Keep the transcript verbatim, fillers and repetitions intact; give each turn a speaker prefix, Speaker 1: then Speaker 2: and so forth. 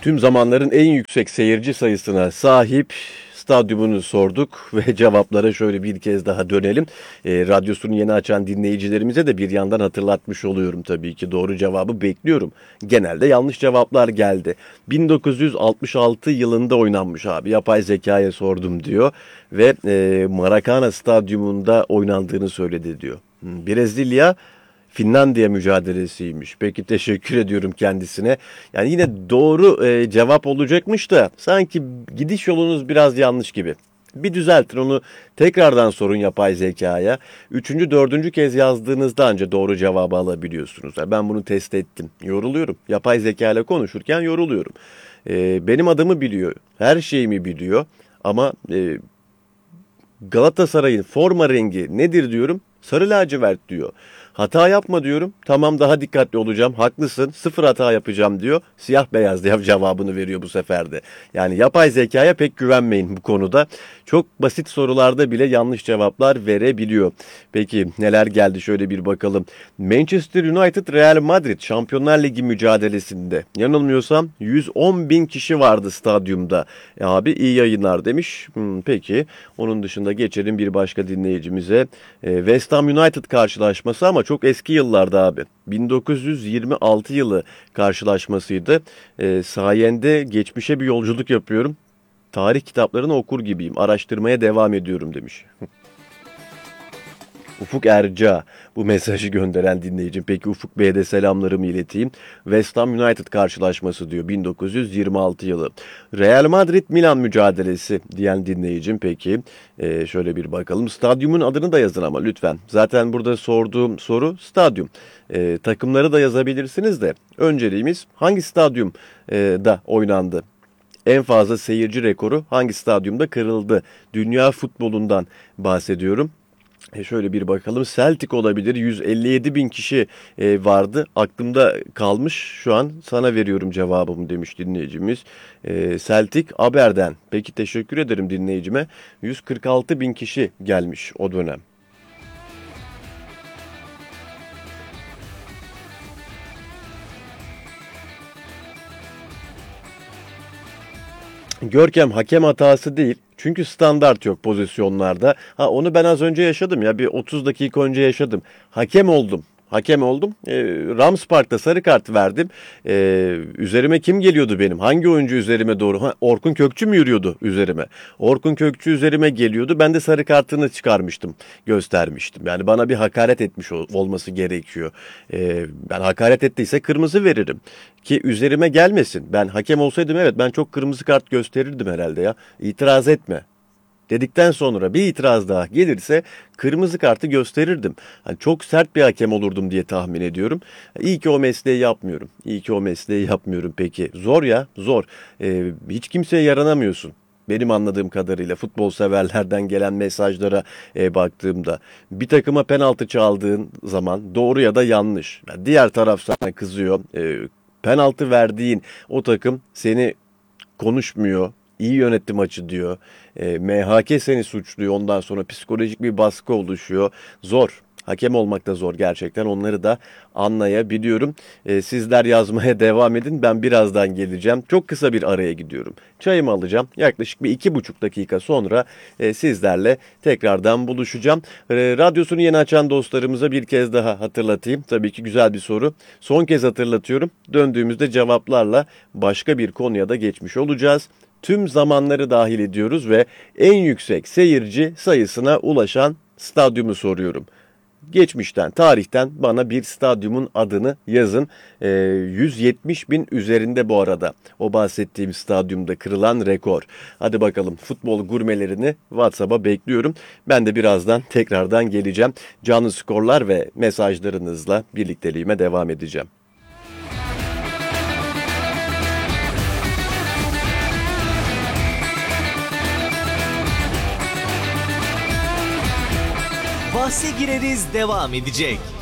Speaker 1: Tüm zamanların en yüksek seyirci sayısına sahip stadyumunu sorduk ve cevaplara şöyle bir kez daha dönelim. E, radyosunu yeni açan dinleyicilerimize de bir yandan hatırlatmış oluyorum tabii ki. Doğru cevabı bekliyorum. Genelde yanlış cevaplar geldi. bin dokuz yüz altmış altı yılında oynanmış abi. Yapay zekaya sordum diyor ve e, Maracana Stadyumunda oynandığını söyledi diyor. Brezilya Finlandiya mücadelesiymiş. Peki, teşekkür ediyorum kendisine. Yani yine doğru e, cevap olacakmış da sanki gidiş yolunuz biraz yanlış gibi. Bir düzeltin onu, tekrardan sorun yapay zekaya. Üçüncü, dördüncü kez yazdığınızda anca doğru cevabı alabiliyorsunuz. Yani ben bunu test ettim. Yoruluyorum. Yapay zeka ile konuşurken yoruluyorum. E, benim adımı biliyor. Her şeyimi biliyor. Ama e, Galatasaray'ın forma rengi nedir diyorum. Sarı lacivert diyor. Hata yapma diyorum. Tamam, daha dikkatli olacağım. Haklısın. Sıfır hata yapacağım diyor. Siyah beyaz diye cevabını veriyor bu sefer de. Yani yapay zekaya pek güvenmeyin bu konuda. Çok basit sorularda bile yanlış cevaplar verebiliyor. Peki neler geldi, şöyle bir bakalım. Manchester United Real Madrid Şampiyonlar Ligi mücadelesinde yanılmıyorsam yüz on bin kişi vardı stadyumda. E abi iyi yayınlar demiş. Hmm, peki onun dışında geçelim bir başka dinleyicimize. E, West Ham United karşılaşması ama çok eski yıllarda abi. bin dokuz yüz yirmi altı yılı karşılaşmasıydı. E, sayende geçmişe bir yolculuk yapıyorum. Tarih kitaplarını okur gibiyim. Araştırmaya devam ediyorum demiş. Ufuk Erca bu mesajı gönderen dinleyicim. Peki Ufuk Bey'e de selamlarımı ileteyim. West Ham United karşılaşması diyor, bin dokuz yüz yirmi altı yılı. Real Madrid Milan mücadelesi diyen dinleyicim. Peki ee, şöyle bir bakalım. Stadyumun adını da yazın ama lütfen. Zaten burada sorduğum soru stadyum. Ee, takımları da yazabilirsiniz de önceliğimiz hangi stadyumda oynandı? En fazla seyirci rekoru hangi stadyumda kırıldı? Dünya futbolundan bahsediyorum. E şöyle bir bakalım. Celtic olabilir. yüz elli yedi bin kişi e, vardı. Aklımda kalmış. Şu an sana veriyorum cevabımı demiş dinleyicimiz. E, Celtic Aberdeen. Peki, teşekkür ederim dinleyicime. yüz kırk altı bin kişi gelmiş o dönem. Görkem, hakem hatası değil. Çünkü standart yok pozisyonlarda. Ha, onu ben az önce yaşadım ya, bir otuz dakika önce yaşadım. Hakem oldum. Hakem oldum. E, Rams Park'ta sarı kart verdim. E, üzerime kim geliyordu benim? Hangi oyuncu üzerime doğru? Ha, Orkun Kökçü mü yürüyordu üzerime? Orkun Kökçü üzerime geliyordu. Ben de sarı kartını çıkarmıştım. Göstermiştim. Yani bana bir hakaret etmiş ol- olması gerekiyor. E, ben hakaret ettiyse kırmızı veririm. Ki üzerime gelmesin. Ben hakem olsaydım evet ben çok kırmızı kart gösterirdim herhalde ya. İtiraz etme dedikten sonra bir itiraz daha gelirse kırmızı kartı gösterirdim. Yani çok sert bir hakem olurdum diye tahmin ediyorum. İyi ki o mesleği yapmıyorum. İyi ki o mesleği yapmıyorum peki. Zor ya, zor. Ee, hiç kimseye yaranamıyorsun. Benim anladığım kadarıyla futbol severlerden gelen mesajlara e, baktığımda bir takıma penaltı çaldığın zaman doğru ya da yanlış. Yani diğer taraf sana kızıyor. E, penaltı verdiğin o takım seni konuşmuyor. İyi yönetti maçı diyor. E, M H K seni suçluyor. Ondan sonra psikolojik bir baskı oluşuyor. Zor. Hakem olmak da zor gerçekten. Onları da anlayabiliyorum. E, sizler yazmaya devam edin. Ben birazdan geleceğim. Çok kısa bir araya gidiyorum. Çayımı alacağım. Yaklaşık bir iki buçuk dakika sonra e, sizlerle tekrardan buluşacağım. E, radyosunu yeni açan dostlarımıza bir kez daha hatırlatayım. Tabii ki güzel bir soru. Son kez hatırlatıyorum. Döndüğümüzde cevaplarla başka bir konuya da geçmiş olacağız. Tüm zamanları dahil ediyoruz ve en yüksek seyirci sayısına ulaşan stadyumu soruyorum. Geçmişten, tarihten bana bir stadyumun adını yazın. E, yüz yetmiş bin üzerinde bu arada. O bahsettiğim stadyumda kırılan rekor. Hadi bakalım, futbol gurmelerini WhatsApp'a bekliyorum. Ben de birazdan tekrardan geleceğim. Canlı skorlar ve mesajlarınızla birlikteliğime devam edeceğim.
Speaker 2: Bahse gireriz devam edecek.